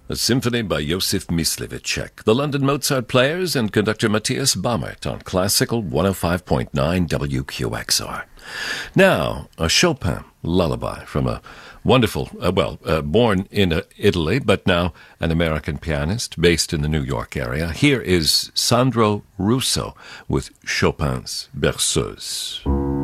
a symphony by Josef Myslivicek, the London Mozart Players, and conductor Matthias Baumert on Classical 105.9 WQXR. Now, a Chopin lullaby from a wonderful, born in Italy, but now an American pianist based in the New York area. Here is Sandro Russo with Chopin's Berceuse.